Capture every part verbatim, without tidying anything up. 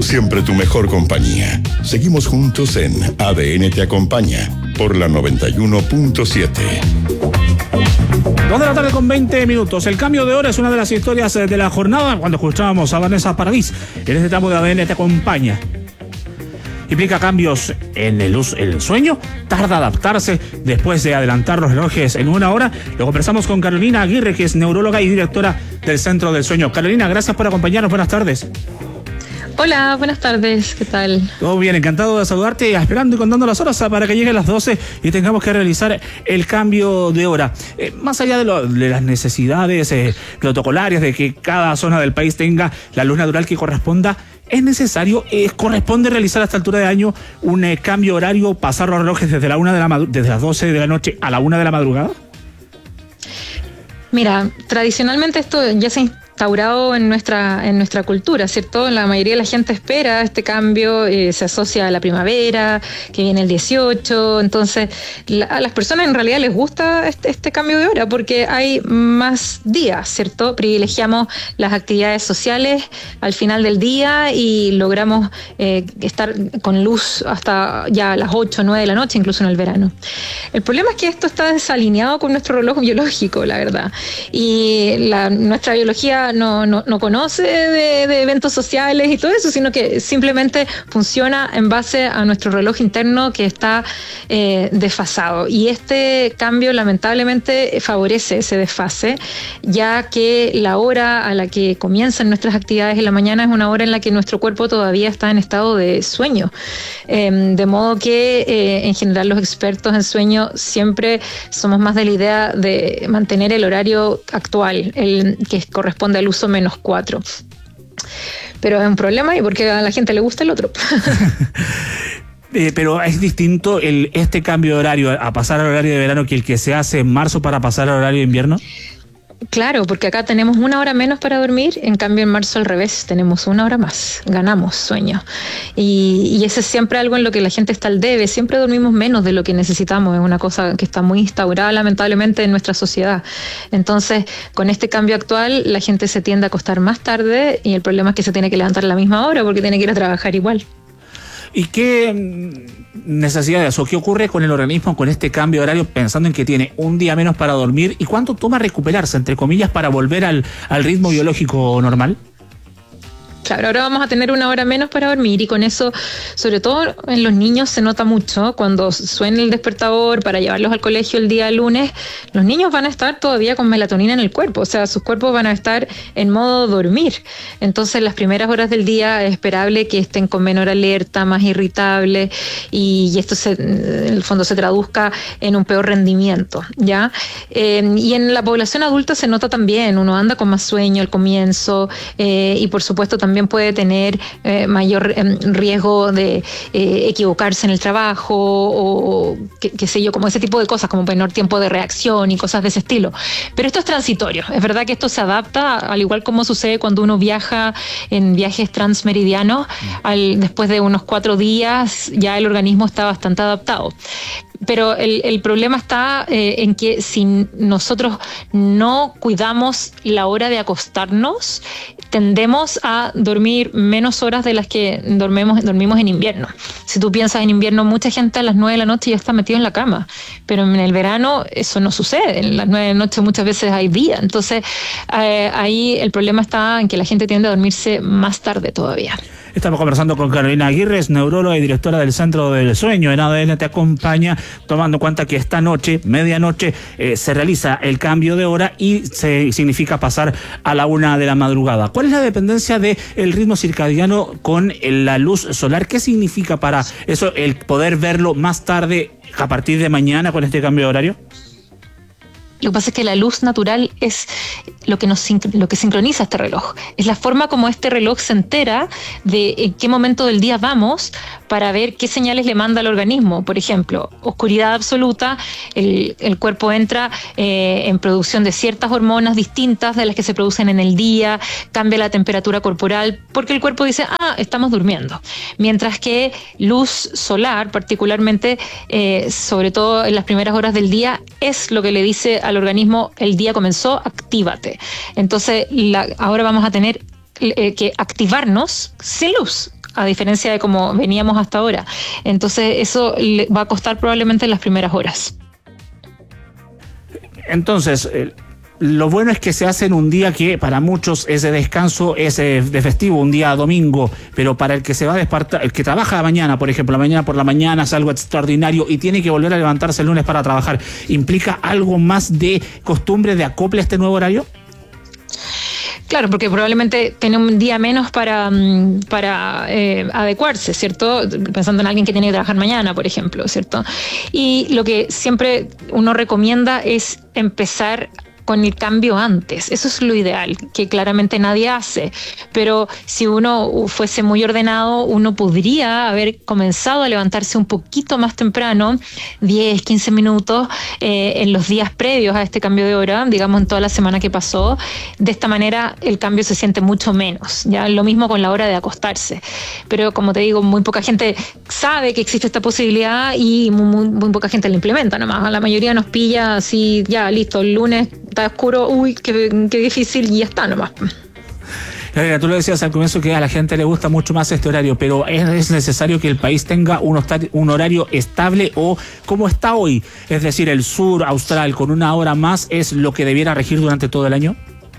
siempre tu mejor compañía. Seguimos juntos en A D N Te Acompaña por la noventa y uno punto siete. Dos de la tarde con veinte minutos. El cambio de hora es una de las historias de la jornada cuando escuchábamos a Vanessa Paradís. En este tramo de A D N Te Acompaña. Implica cambios en el, el sueño, tarda adaptarse después de adelantar los relojes en una hora. Lo conversamos con Carolina Aguirre, que es neuróloga y directora del Centro del Sueño. Carolina, gracias por acompañarnos. Buenas tardes. Hola, buenas tardes, ¿qué tal? Todo bien, encantado de saludarte, esperando y contando las horas para que lleguen las doce y tengamos que realizar el cambio de hora. Eh, más allá de, lo, de las necesidades eh, protocolarias de que cada zona del país tenga la luz natural que corresponda, ¿es necesario, eh, corresponde realizar a esta altura de año un eh, cambio horario, pasar los relojes desde, la una de la, desde las doce de la noche a la una de la madrugada? Mira, tradicionalmente esto ya se instaurado en nuestra en nuestra cultura, ¿cierto? La mayoría de la gente espera este cambio, eh, se asocia a la primavera, que viene el dieciocho, entonces la, a las personas en realidad les gusta este, este cambio de hora porque hay más días, ¿cierto? Privilegiamos las actividades sociales al final del día y logramos eh, estar con luz hasta ya las ocho, nueve de la noche, incluso en el verano. El problema es que esto está desalineado con nuestro reloj biológico, la verdad, y la, nuestra biología No, no, no conoce de, de eventos sociales y todo eso, sino que simplemente funciona en base a nuestro reloj interno que está eh, desfasado. Y este cambio lamentablemente favorece ese desfase, ya que la hora a la que comienzan nuestras actividades en la mañana es una hora en la que nuestro cuerpo todavía está en estado de sueño. Eh, de modo que eh, en general los expertos en sueño siempre somos más de la idea de mantener el horario actual, el que corresponde al uso menos cuatro. Pero es un problema y porque a la gente le gusta el otro. eh, pero es distinto el este cambio de horario a pasar al horario de verano que el que se hace en marzo para pasar al horario de invierno. Claro, porque acá tenemos una hora menos para dormir, en cambio en marzo al revés, tenemos una hora más, ganamos sueño. Y, y eso es siempre algo en lo que la gente está al debe, siempre dormimos menos de lo que necesitamos, es una cosa que está muy instaurada lamentablemente en nuestra sociedad. Entonces, con este cambio actual, la gente se tiende a acostar más tarde y el problema es que se tiene que levantar a la misma hora porque tiene que ir a trabajar igual. ¿Y qué necesidades o qué ocurre con el organismo con este cambio de horario pensando en que tiene un día menos para dormir? ¿Y cuánto toma recuperarse, entre comillas, para volver al, al ritmo biológico normal? Claro, ahora vamos a tener una hora menos para dormir y con eso, sobre todo en los niños se nota mucho, cuando suena el despertador para llevarlos al colegio el día lunes, los niños van a estar todavía con melatonina en el cuerpo, o sea, sus cuerpos van a estar en modo dormir. Entonces, las primeras horas del día es esperable que estén con menor alerta, más irritables y, y esto se, en el fondo se traduzca en un peor rendimiento, ¿ya? Eh, y en la población adulta se nota también, uno anda con más sueño al comienzo eh, y por supuesto también puede tener eh, mayor eh, riesgo de eh, equivocarse en el trabajo o, o qué, qué sé yo, como ese tipo de cosas, como menor tiempo de reacción y cosas de ese estilo. Pero esto es transitorio. Es verdad que esto se adapta, al igual como sucede cuando uno viaja en viajes transmeridianos, al, después de unos cuatro días ya el organismo está bastante adaptado. Pero el, el problema está eh, en que si nosotros no cuidamos la hora de acostarnos, tendemos a dormir menos horas de las que dormimos, dormimos en invierno. Si tú piensas en invierno, mucha gente a las nueve de la noche ya está metido en la cama, pero en el verano eso no sucede. En las nueve de la noche muchas veces hay día. Entonces eh, ahí el problema está en que la gente tiende a dormirse más tarde todavía. Estamos conversando con Carolina Aguirre, neuróloga y directora del Centro del Sueño. En A D N Te Acompaña, tomando en cuenta que esta noche, medianoche, eh, se realiza el cambio de hora y se significa pasar a la una de la madrugada. ¿Cuál es la dependencia del ritmo circadiano con la luz solar? ¿Qué significa para eso el poder verlo más tarde a partir de mañana con este cambio de horario? Lo que pasa es que la luz natural es lo que nos lo que sincroniza este reloj. Es la forma como este reloj se entera de en qué momento del día vamos para ver qué señales le manda al organismo. Por ejemplo, oscuridad absoluta, el, el cuerpo entra eh, en producción de ciertas hormonas distintas de las que se producen en el día, cambia la temperatura corporal, porque el cuerpo dice, ah, estamos durmiendo. Mientras que luz solar, particularmente, eh, sobre todo en las primeras horas del día, es lo que le dice al organismo, el día comenzó, actívate. Entonces, la, ahora vamos a tener eh, que activarnos sin luz. a diferencia de como veníamos hasta ahora. Entonces eso le va a costar probablemente en las primeras horas. Entonces, eh, lo bueno es que se hace en un día que para muchos es de descanso, es de festivo, un día domingo, pero para el que se va a despertar, el que trabaja mañana, por ejemplo, la mañana por la mañana es algo extraordinario y tiene que volver a levantarse el lunes para trabajar, ¿implica algo más de costumbre, de acople a este nuevo horario? Claro, porque probablemente tiene un día menos para, para eh, adecuarse, ¿cierto? Pensando en alguien que tiene que trabajar mañana, por ejemplo, ¿cierto? Y lo que siempre uno recomienda es empezar con el cambio antes. Eso es lo ideal, que claramente nadie hace. Pero si uno fuese muy ordenado, uno podría haber comenzado a levantarse un poquito más temprano, diez, quince minutos, eh, en los días previos a este cambio de hora, digamos en toda la semana que pasó. De esta manera el cambio se siente mucho menos. Ya lo mismo con la hora de acostarse. Pero como te digo, muy poca gente sabe que existe esta posibilidad y muy, muy, muy poca gente la implementa nomás. A la mayoría nos pilla así, ya listo, el lunes está oscuro, uy, qué, qué difícil, y ya está nomás. Carolina, tú lo decías al comienzo que a la gente le gusta mucho más este horario, pero ¿es necesario que el país tenga un, un horario estable o como está hoy? Es decir, el sur austral con una hora más es lo que debiera regir durante todo el año.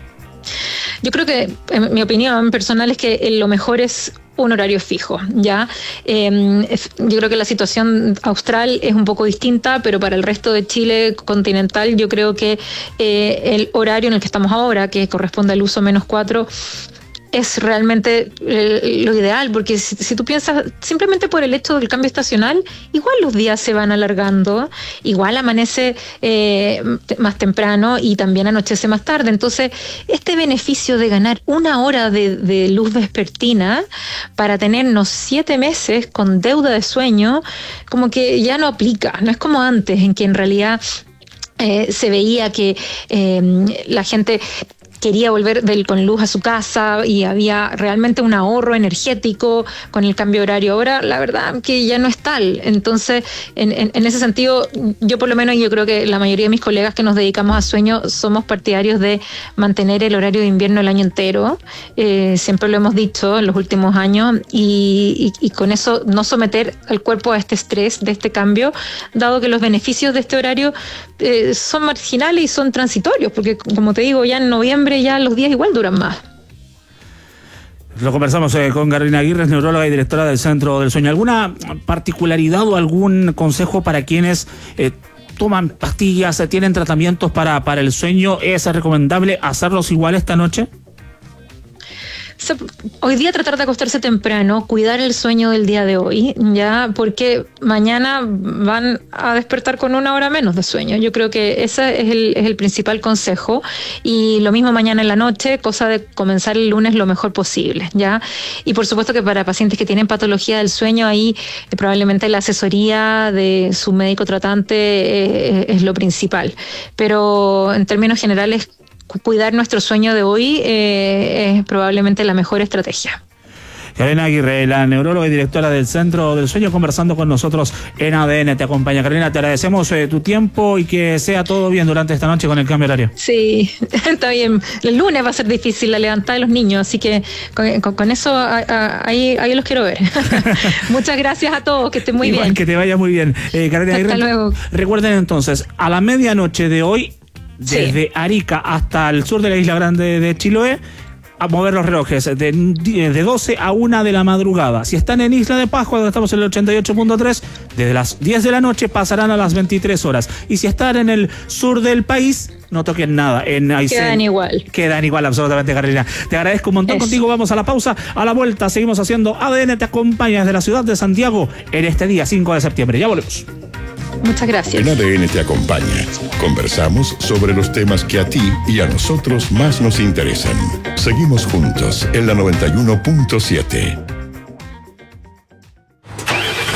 Yo creo que, en mi opinión personal, es que lo mejor es un horario fijo, ¿ya? Eh, yo creo que la situación austral es un poco distinta, pero para el resto de Chile continental yo creo que eh, el horario en el que estamos ahora, que corresponde al uso menos cuatro, es realmente eh, lo ideal, porque si, si tú piensas simplemente por el hecho del cambio estacional, igual los días se van alargando, igual amanece eh, más temprano y también anochece más tarde. Entonces, este beneficio de ganar una hora de, de luz vespertina para tenernos siete meses con deuda de sueño, como que ya no aplica. No es como antes, en que en realidad eh, se veía que eh, la gente quería volver del, con luz a su casa y había realmente un ahorro energético con el cambio horario. Ahora, la verdad que ya no es tal. Entonces, en, en, en ese sentido, yo por lo menos, yo creo que la mayoría de mis colegas que nos dedicamos a sueño somos partidarios de mantener el horario de invierno el año entero. Eh, siempre lo hemos dicho en los últimos años y, y, y con eso no someter al cuerpo a este estrés de este cambio, dado que los beneficios de este horario eh, son marginales y son transitorios, porque como te digo, ya en noviembre ya los días igual duran más. Lo conversamos eh, con Carolina Aguirre, neuróloga y directora del Centro del Sueño. ¿Alguna particularidad o algún consejo para quienes eh, toman pastillas, eh, tienen tratamientos para, para el sueño? ¿Es recomendable hacerlos igual esta noche? Hoy día tratar de acostarse temprano, cuidar el sueño del día de hoy, ya, porque mañana van a despertar con una hora menos de sueño. Yo creo que ese es el, es el principal consejo, y lo mismo mañana en la noche, cosa de comenzar el lunes lo mejor posible, ya. Y por supuesto que para pacientes que tienen patología del sueño, ahí eh, probablemente la asesoría de su médico tratante eh, es lo principal, pero en términos generales, cuidar nuestro sueño de hoy eh, es probablemente la mejor estrategia. Carolina Aguirre, la neuróloga y directora del Centro del Sueño, conversando con nosotros en A D N Te Acompaña. Carolina, te agradecemos eh, tu tiempo y que sea todo bien durante esta noche con el cambio horario. Sí, está bien. El lunes va a ser difícil la levantada de los niños, así que con, con, con eso a, a, ahí, ahí los quiero ver. Muchas gracias a todos, que estén muy Igual, bien. Que te vaya muy bien. Eh, Carolina Hasta Aguirre, luego. Recuerden entonces, a la medianoche de hoy, desde sí. Arica hasta el sur de la Isla Grande de Chiloé, a mover los relojes de, de doce a una de la madrugada. Si están en Isla de Pascua, donde estamos en el ochenta y ocho punto tres, desde las diez de la noche pasarán a las veintitrés horas. Y si están en el sur del país, no toquen nada. En Aysén, quedan igual. Quedan igual, absolutamente, Carolina. Te agradezco un montón. Eso. Contigo vamos a la pausa. A la vuelta seguimos haciendo A D N Te Acompaña desde la ciudad de Santiago en este día cinco de septiembre. Ya volvemos. Muchas gracias. En A D N Te Acompaña. Conversamos sobre los temas que a ti y a nosotros más nos interesan. Seguimos juntos en la noventa y uno punto siete. ¿Cómo va,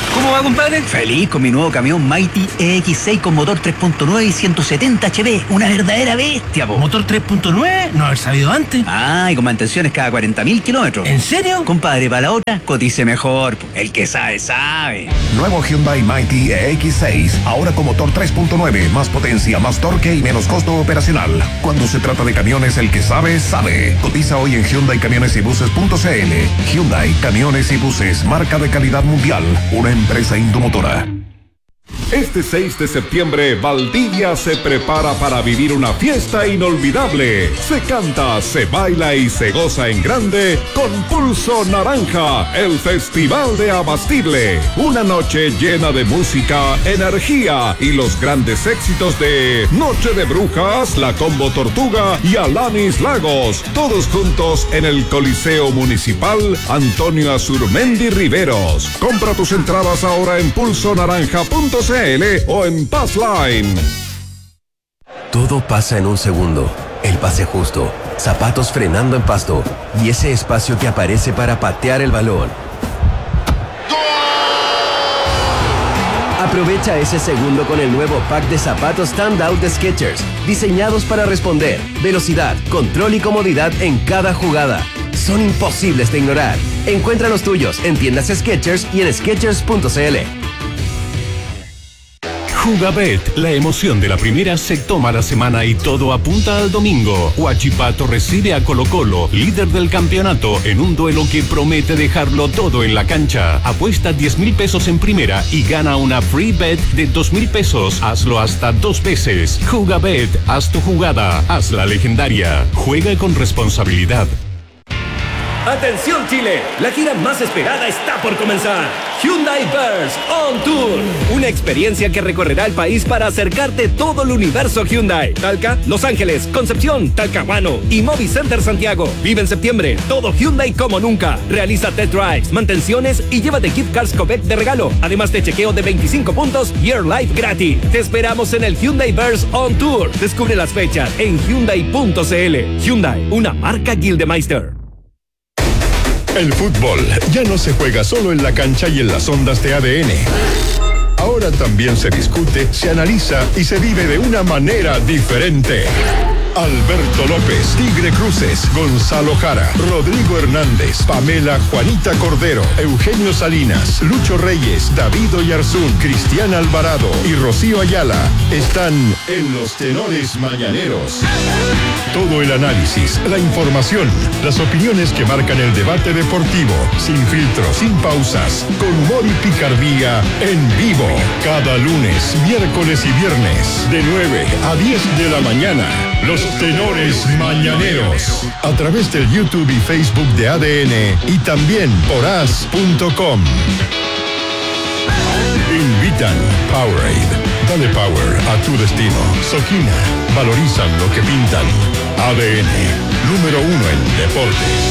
estado, compadre? Feliz con mi nuevo camión Mighty E X seis con motor tres punto nueve y ciento setenta H P. Una verdadera bestia, po. ¿Motor tres punto nueve? No haber sabido antes. Ah, y con mantenciones cada cuarenta mil kilómetros. ¿En serio? Compadre, para la otra, cotice mejor. Po. El que sabe, sabe. Nuevo Hyundai Mighty E X seis. Ahora con motor tres punto nueve. Más potencia, más torque y menos costo operacional. Cuando se trata de camiones, el que sabe, sabe. Cotiza hoy en hyundai camiones y buses punto c l. Hyundai Camiones y Buses, marca de calidad mundial. Una empresa indomotora. Este seis de septiembre, Valdivia se prepara para vivir una fiesta inolvidable. Se canta, se baila y se goza en grande con Pulso Naranja, el Festival de Abastible. Una noche llena de música, energía y los grandes éxitos de Noche de Brujas, La Combo Tortuga y Alanis Lagos. Todos juntos en el Coliseo Municipal Antonio Azurmendi Riveros. Compra tus entradas ahora en pulso naranja punto c l o en Passline. Todo pasa en un segundo. El pase justo, zapatos frenando en pasto y ese espacio que aparece para patear el balón. Aprovecha ese segundo con el nuevo pack de zapatos Standout de Skechers, diseñados para responder, velocidad, control y comodidad en cada jugada. Son imposibles de ignorar. Encuentra los tuyos en tiendas Skechers y en skechers punto c l. Jugabet, la emoción de la primera se toma la semana y todo apunta al domingo. Huachipato recibe a Colo Colo, líder del campeonato, en un duelo que promete dejarlo todo en la cancha. Apuesta diez mil pesos en primera y gana una free bet de dos mil pesos. Hazlo hasta dos veces. Jugabet, haz tu jugada, hazla legendaria. Juega con responsabilidad. ¡Atención Chile! La gira más esperada está por comenzar. Hyundai Verse On Tour. Una experiencia que recorrerá el país para acercarte todo el universo Hyundai. Talca, Los Ángeles, Concepción, Talcahuano y Movi Center Santiago. Vive en septiembre todo Hyundai como nunca. Realiza test drives, mantenciones y llévate gift cards Copec de regalo. Además de chequeo de veinticinco puntos y Air Life gratis. Te esperamos en el Hyundai Verse On Tour. Descubre las fechas en hyundai punto c l. Hyundai, una marca Gildemeister. El fútbol ya no se juega solo en la cancha y en las ondas de A D N. Ahora también se discute, se analiza y se vive de una manera diferente. Alberto López, Tigre Cruces, Gonzalo Jara, Rodrigo Hernández, Pamela Juanita Cordero, Eugenio Salinas, Lucho Reyes, David Oyarzún, Cristian Alvarado y Rocío Ayala están en los Tenores Mañaneros. Todo el análisis, la información, las opiniones que marcan el debate deportivo, sin filtros, sin pausas, con humor y picardía, en vivo, cada lunes, miércoles y viernes, de nueve a diez de la mañana. Los Tenores Mañaneros, a través del YouTube y Facebook de A D N y también por as punto com. Invitan Powerade. Dale power a tu destino. Soquina, valorizan lo que pintan. A D N, número uno en deportes.